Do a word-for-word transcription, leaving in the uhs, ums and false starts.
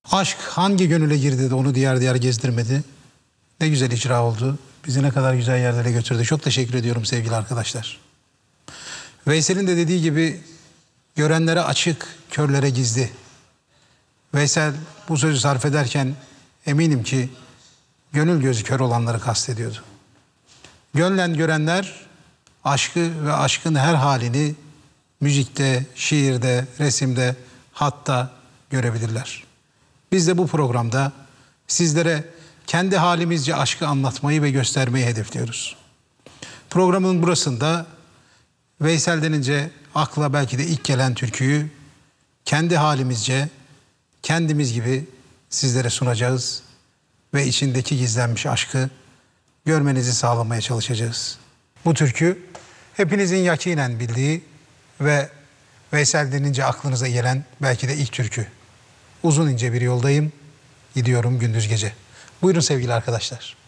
Aşk hangi gönüle girdi de onu diğer diğer gezdirmedi? Ne güzel icra oldu. Bizi ne kadar güzel yerlere götürdü. Çok teşekkür ediyorum sevgili arkadaşlar. Veysel'in de dediği gibi görenlere açık, körlere gizli. Veysel bu sözü sarf ederken eminim ki gönül gözü kör olanları kastediyordu. Gönlen görenler aşkı ve aşkın her halini müzikte, şiirde, resimde, hatta görebilirler. Biz de bu programda sizlere kendi halimizce aşkı anlatmayı ve göstermeyi hedefliyoruz. Programın burasında Veysel denince akla belki de ilk gelen türküyü kendi halimizce, kendimiz gibi sizlere sunacağız ve içindeki gizlenmiş aşkı görmenizi sağlamaya çalışacağız. Bu türkü hepinizin yakinen bildiği ve Veysel denince aklınıza gelen belki de ilk türkü. Uzun ince bir yoldayım, gidiyorum gündüz gece. Buyurun sevgili arkadaşlar.